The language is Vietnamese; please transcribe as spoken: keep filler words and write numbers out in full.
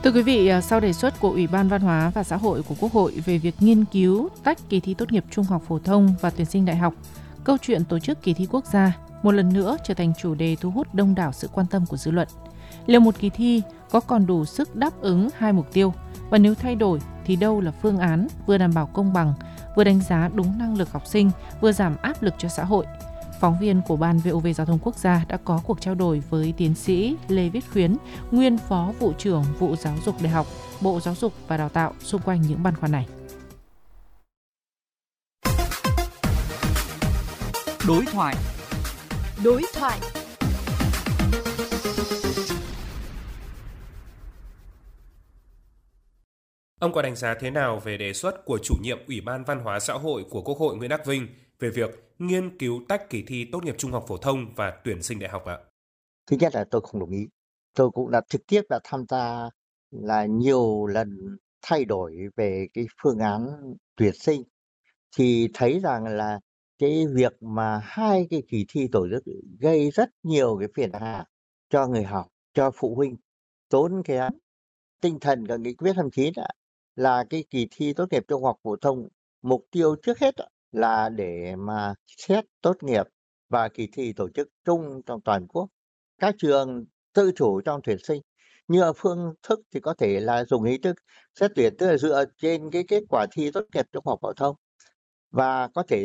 Thưa quý vị, à, sau đề xuất của Ủy ban Văn hóa và Xã hội của Quốc hội về việc nghiên cứu tách kỳ thi tốt nghiệp trung học phổ thông và tuyển sinh đại học, câu chuyện tổ chức kỳ thi quốc gia một lần nữa trở thành chủ đề thu hút đông đảo sự quan tâm của dư luận. Liệu một kỳ thi có còn đủ sức đáp ứng hai mục tiêu? Và nếu thay đổi thì đâu là phương án vừa đảm bảo công bằng, vừa đánh giá đúng năng lực học sinh, vừa giảm áp lực cho xã hội? Phóng viên của Ban vê o vê Giao thông Quốc gia đã có cuộc trao đổi với tiến sĩ Lê Viết Khuyến, nguyên Phó Vụ trưởng Vụ Giáo dục Đại học, Bộ Giáo dục và Đào tạo xung quanh những băn khoăn này. Đối thoại. Đối thoại. Ông có đánh giá thế nào về đề xuất của chủ nhiệm Ủy ban Văn hóa Xã hội của Quốc hội Nguyễn Đắc Vinh về việc nghiên cứu tách kỳ thi tốt nghiệp trung học phổ thông và tuyển sinh đại học ạ? Thứ nhất là tôi không đồng ý. Tôi cũng đã trực tiếp đã tham gia là nhiều lần thay đổi về cái phương án tuyển sinh, thì thấy rằng là cái việc mà hai cái kỳ thi tổ chức gây rất nhiều cái phiền hà cho người học, cho phụ huynh, tốn kém tinh thần của nghị quyết hai mươi chín ạ, là cái kỳ thi tốt nghiệp trung học phổ thông, mục tiêu trước hết ạ, là để mà xét tốt nghiệp và kỳ thi tổ chức chung trong toàn quốc. Các trường tự chủ trong tuyển sinh, nhưng mà phương thức thì có thể là dùng hình thức xét tuyển, tức là dựa trên cái kết quả thi tốt nghiệp trung học phổ thông và có thể